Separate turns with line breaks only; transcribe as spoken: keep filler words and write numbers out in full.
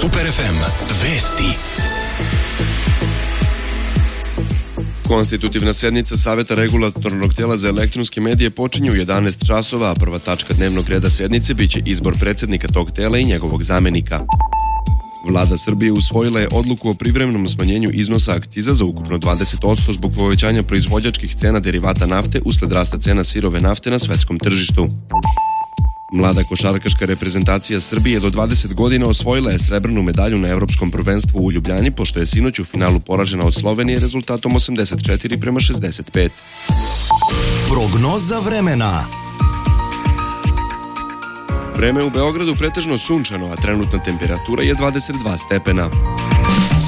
Super ef em. Vesti.
Konstitutivna sednica Saveta regulatornog tijela za elektronske medije počinje u jedanaest časova, a prva tačka dnevnog reda sednice biće izbor predsjednika tog tijela i njegovog zamenika. Vlada Srbije usvojila je odluku o privremenom smanjenju iznosa akciza za ukupno dvadeset posto zbog povećanja proizvođačkih cena derivata nafte usled rasta cena sirove nafte na svetskom tržištu. Mlada košarkaška reprezentacija Srbije do dvadeset godina osvojila je srebrnu medalju na Evropskom prvenstvu u Ljubljani, pošto je sinoć u finalu poražena od Slovenije rezultatom osamdeset četiri prema šezdeset pet.
Prognoza vremena.
Vreme u Beogradu pretežno sunčano, a trenutna temperatura je dvadeset dva stepena.